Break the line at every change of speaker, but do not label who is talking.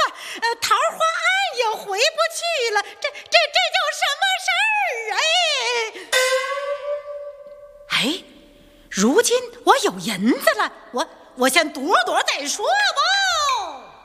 了，桃花庵也回不去了，这叫什么事儿？哎，如今我有银子了，我先躲躲再说吧。